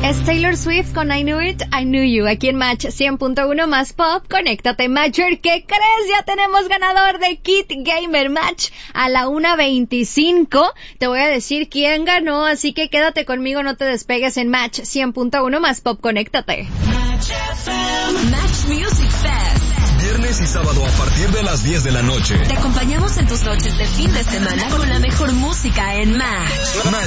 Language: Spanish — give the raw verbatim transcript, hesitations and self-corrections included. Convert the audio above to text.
Es Taylor Swift con I Knew It, I Knew You, aquí en Match cien punto uno más Pop. Conéctate, Matcher. ¿Qué crees? Ya tenemos ganador de Kit Gamer Match a la una veinticinco. Te voy a decir quién ganó, así que quédate conmigo, no te despegues en Match cien punto uno más Pop. Conéctate. Match Music Fest. Viernes y sábado a partir de las diez de la noche. Te acompañamos en tus noches de fin de semana con la mejor música en Match. Match